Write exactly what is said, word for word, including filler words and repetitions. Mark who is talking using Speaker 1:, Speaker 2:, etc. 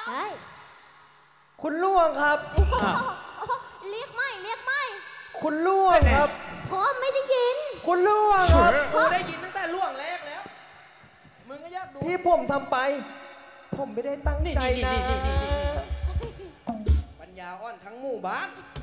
Speaker 1: ใช่
Speaker 2: คุณล่วงครับ
Speaker 1: เรียกไม่เรียกไม่
Speaker 2: คุณล่วงครับ
Speaker 1: พ่อไม่ได้ยิน
Speaker 2: คุณล่วงครับ
Speaker 3: กูได้ยินตั้งแต่ล่วงแรกแล้วมึงก็อยากดู
Speaker 2: ที่ผมทำไป ผมไม่ได้ตั้งใจนะ
Speaker 3: ปัญญาอ่อนทั้งหมู่บ้าน